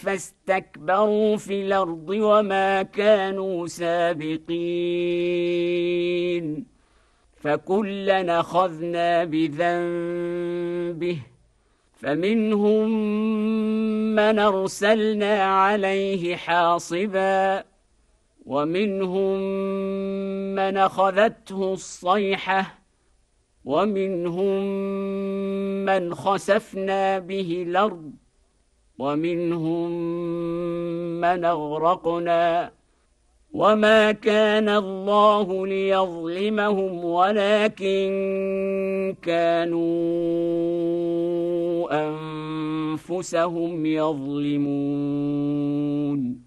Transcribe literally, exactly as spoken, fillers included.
فاستكبروا في الأرض وما كانوا سابقين فكلا أخذنا بذنبه فمنهم من أرسلنا عليه حاصبا ومنهم من أخذته الصيحة ومنهم من خسفنا به الأرض ومنهم من أغرقنا وما كان الله ليظلمهم ولكن كانوا أنفسهم يظلمون